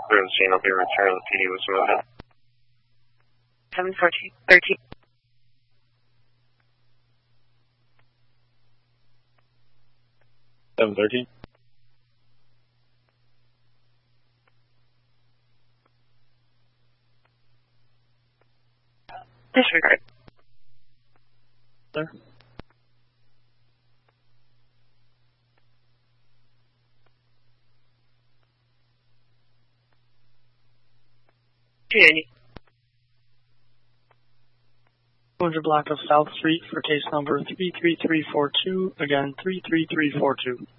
Clear the scene, I'll be returning the PD with some of it. 713. 713. Disregard. Sir. Closure block of South Street for case number 33342. Again, 33342.